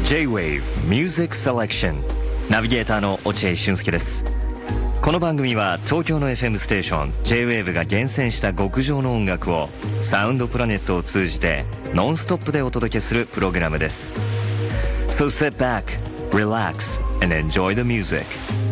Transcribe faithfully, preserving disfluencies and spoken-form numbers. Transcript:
J-Wave Music Selection ナビゲーターの落合俊介です。この番組は東京の エフエム ステーション J-Wave が厳選した極上の音楽をサウンドプラネットを通じてノンストップでお届けするプログラムです。So sit back, relax and enjoy the music.